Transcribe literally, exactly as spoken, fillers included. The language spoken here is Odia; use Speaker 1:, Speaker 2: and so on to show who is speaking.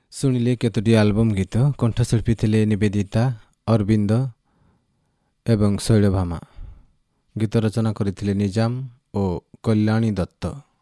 Speaker 1: ଶୁଣିଲେ କେତୋଟି ଆଲବମ୍ ଗୀତ। କଣ୍ଠଶିଳ୍ପୀ ଥିଲେ ନିବେଦିତା, ଅରବିନ୍ଦ ଏବଂ ଶୈଳଭାମା। ଗୀତ ରଚନା କରିଥିଲେ ନିଜାମ ଓ କଲ୍ୟାଣୀ ଦତ୍ତ।